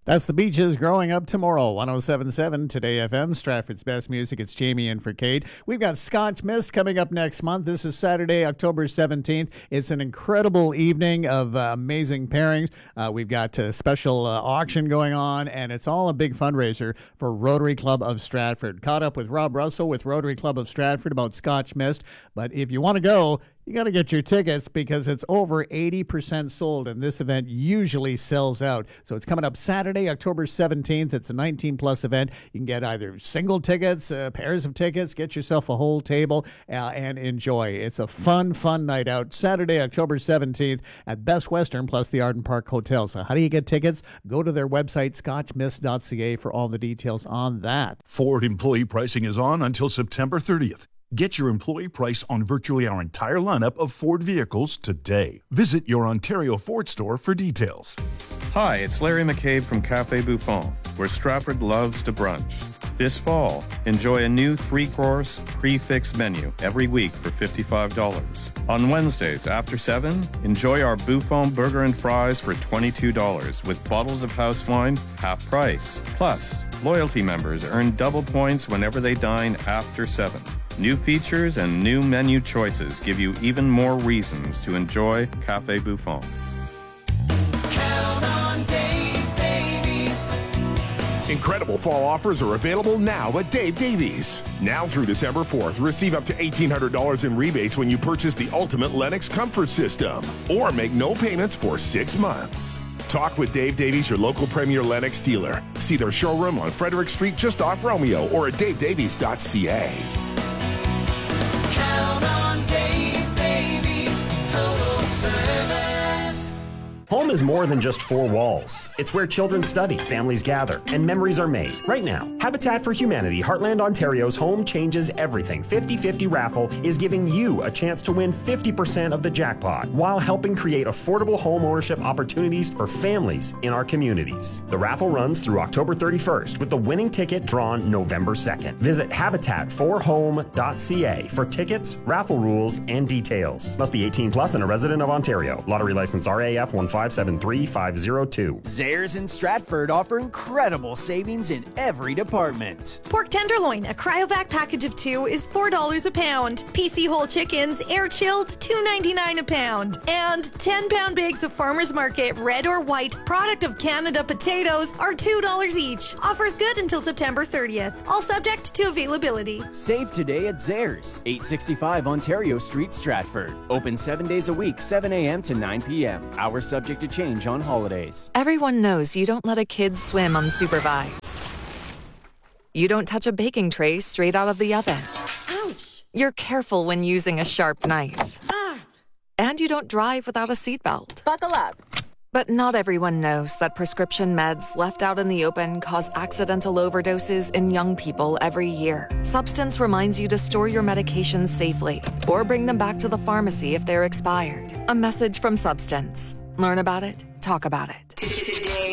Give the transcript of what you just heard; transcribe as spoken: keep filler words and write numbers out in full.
That's the Beaches growing up tomorrow. one oh seven point seven Today F M, Stratford's best music. It's Jamie in for Kate. We've got Scotch Mist coming up next month. This is Saturday, October seventeenth. It's an incredible evening of uh, amazing pairings. Uh, we've got a special uh, auction going on, and it's all a big fundraiser for Rotary Club of Stratford. Caught up with Rob Russell with Rotary Club of Stratford about Scotch Mist. But if you want to go, you got to get your tickets because it's over eighty percent sold, and this event usually sells out. So it's coming up Saturday, October seventeenth. It's a nineteen plus event. You can get either single tickets, uh, pairs of tickets, get yourself a whole table, uh, and enjoy. It's a fun, fun night out. Saturday, October seventeenth at Best Western plus the Arden Park Hotel. So how do you get tickets? Go to their website, scotch mist dot c a, for all the details on that. Ford employee pricing is on until September thirtieth. Get your employee price on virtually our entire lineup of Ford vehicles today. Visit your Ontario Ford store for details. Hi, it's Larry McCabe from Cafe Buffon, where Stratford loves to brunch. This fall, enjoy a new three-course prix-fixe menu every week for fifty-five dollars. On Wednesdays after seven, enjoy our Buffon burger and fries for twenty-two dollars with bottles of house wine half price. Plus, loyalty members earn double points whenever they dine after seven. New features and new menu choices give you even more reasons to enjoy Cafe Buffon. Count on Dave Davies. Incredible fall offers are available now at Dave Davies. Now through December fourth, receive up to eighteen hundred dollars in rebates when you purchase the Ultimate Lennox Comfort System or make no payments for six months. Talk with Dave Davies, your local Premier Lennox dealer. See their showroom on Frederick Street just off Romeo or at dave davies dot c a. Count on Dave Davies, total service. Home is more than just four walls. It's where children study, families gather, and memories are made. Right now, Habitat for Humanity Heartland Ontario's Home Changes Everything fifty fifty raffle is giving you a chance to win fifty percent of the jackpot while helping create affordable home ownership opportunities for families in our communities. The raffle runs through October thirty-first with the winning ticket drawn November second. Visit habitat for home dot c a for tickets, raffle rules, and details. Must be eighteen plus and a resident of Ontario. Lottery license R A F one five seven three five zero two. Zehrs in Stratford offer incredible savings in every department. Pork tenderloin, a cryovac package of two, is four dollars a pound. P C whole chickens, air chilled, two ninety-nine a pound. And ten pound bags of Farmers Market red or white product of Canada potatoes are two dollars each. Offers good until September thirtieth. All subject to availability. Save today at Zehrs, eight sixty-five Ontario Street, Stratford. Open seven days a week, seven a.m. to nine p.m. Hours subject to change on holidays. Everyone knows you don't let a kid swim unsupervised. You don't touch a baking tray straight out of the oven. Ouch! You're careful when using a sharp knife. Ah! And you don't drive without a seatbelt. Buckle up. But not everyone knows that prescription meds left out in the open cause accidental overdoses in young people every year. Substance reminds you to store your medications safely or bring them back to the pharmacy if they're expired. A message from Substance. Learn about it, talk about it.